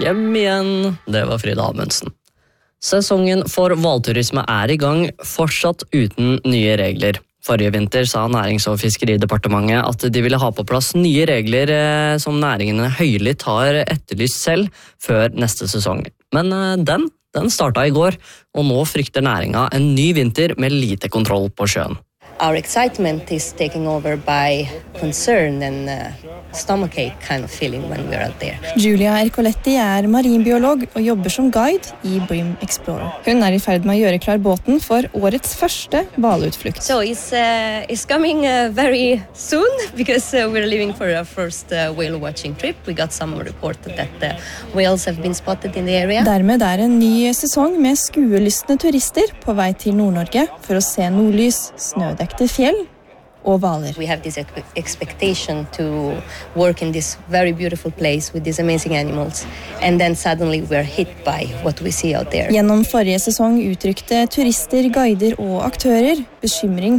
hjem igjen. Det var Frida Amundsen. Sesongen for hvalturisme I gang, fortsatt uten nye regler. Forrige vinter sa Nærings- og fiskeridepartementet at de ville ha på plass nye regler som næringene høylytt har etterlyst selv før neste sesong. Men den startet I går, og nå frykter næringa en ny vinter med lite kontroll på sjøen. Our excitement is taken over by concern and stomachache kind of feeling when we're out there. Giulia Ercoletti marinbiolog og jobber som guide I Brim Explorer. Hun I ferd med å gjøre klar båten for årets første hvalutflukt. So it's coming very soon because we're leaving for our first whale watching trip. We got some report that whales have been spotted in the area. Dermed en ny sesong med skuelystne turister på vei til Nord-Norge for å se nordlys, snødekte fjell og hvaler. We have this expectation to work in this very beautiful place with these amazing animals, and then suddenly we're hit by what we see out there. Gjennom forrige sesong uttrykte turister, guider og aktører bekymring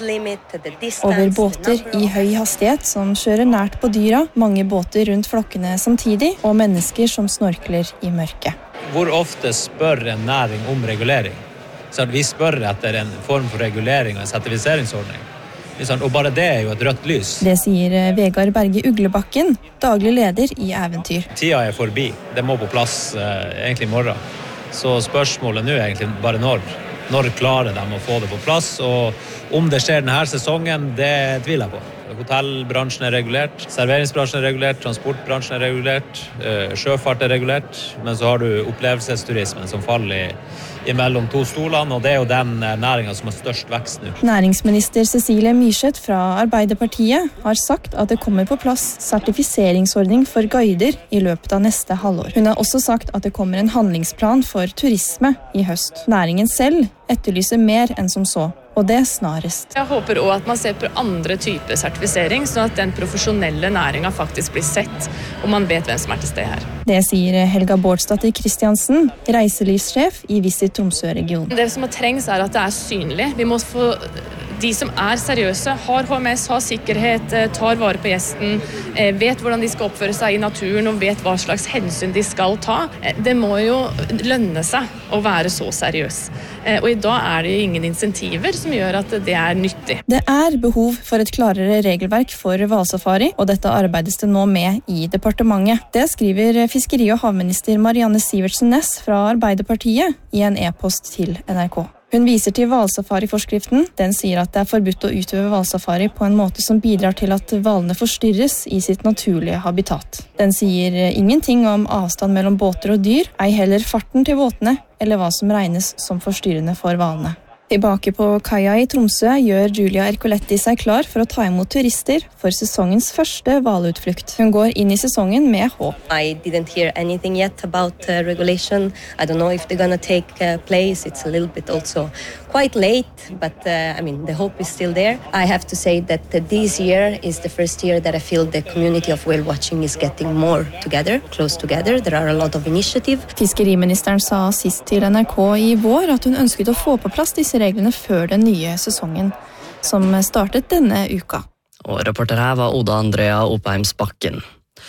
over båter I høy hastighet som kjører nært på dyra, mange båter rundt flokkene samtidig, og mennesker som snorkler I mørket. Hvor ofte spør en næring om regulering? Så vi spør etter en form for regulering og en sertifiseringsordning. Og bare det jo et rødt lys. Det sier Vegard Berge Uglebakken, daglig leder I Eventyr. Tida forbi. Det må på plass egentlig I morgen. Så spørsmålet nå egentlig bare når. Når klarer de å få det på plass? Og om det skjer denne sesongen, det tviler jeg på. Hotellbransjen regulert, serveringsbransjen regulert, transportbransjen regulert, sjøfart regulert, men så har du opplevelsesturismen som faller imellom to stolene, og det jo den næringen som har størst vekst nå. Næringsminister Cecilie Myrseth fra Arbeiderpartiet har sagt at det kommer på plass sertifiseringsordning for guider I løpet av neste halvår. Hun har også sagt at det kommer en handlingsplan for turisme I høst. Næringen selv etterlyser mer enn som så. Og det snarest. Jeg håper også at man ser på andre typer sertifisering, sånn at den profesjonelle næringen faktisk blir sett, og man vet hvem som til stede her. Det sier Helga Bårdsdatter Kristiansen, reiselivssjef I Visit Tromsø-regionen. Det som trengs at det synlig. Vi må få de som seriøse, har HMS, har sikkerhet, tar vare på gjesten, vet hvordan de skal oppføre seg I naturen og vet hva slags hensyn de skal ta. Det må jo lønne seg å være så seriøs. Og I dag det ingen insentiver som gjør at det nyttig. Det behov for et klarere regelverk for hvalsafari, og dette arbeides det nå med I departementet. Det skriver fiskeri- og havminister Marianne Sivertsen Næss fra Arbeiderpartiet I en e-post til NRK. Hun viser til hvalsafari-forskriften. Den sier at det forbudt å utøve hvalsafari på en måte som bidrar til at hvalene forstyrres I sitt naturlige habitat. Den sier ingenting om avstand mellom båter og dyr, ei heller farten til båtene, eller hva som regnes som forstyrrende for hvalene. Tilbake på kaia I Tromsø gjør Giulia Ercoletti seg klar for å ta imot turister for sesongens første hvalutflukt. Hun går inn I sesongen med håp. I didn't hear anything yet about regulation. I don't know if they're gonna take place. It's a little bit also quite late, but I mean the hope is still there. I have to say that this year is the first year that I feel the community of whale watching is getting more together, close together. There are a lot of initiative. Fiskeriministeren sa sist til NRK I vår at hun ønsket å få på plass disse reglene før den nye sesongen, som startet denne uka. Og reporter her var Oda Andrea Oppheims-Bakken.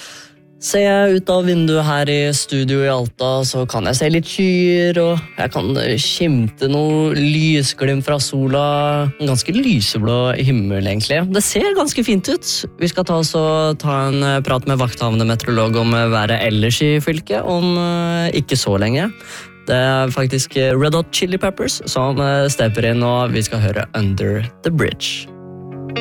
Ser jeg ut av vinduet her I studio I Alta, så kan jeg se litt skyer, og jeg kan skimte noe lysglimt fra sola. En ganske lyseblå himmel, egentlig. Det ser ganske fint ut. Vi skal ta en prat med vakthavende meteorolog om været ellers I fylket, om ikke så lenge. Det faktisk Red Hot Chili Peppers som stepper inn, og vi skal høre Under the Bridge.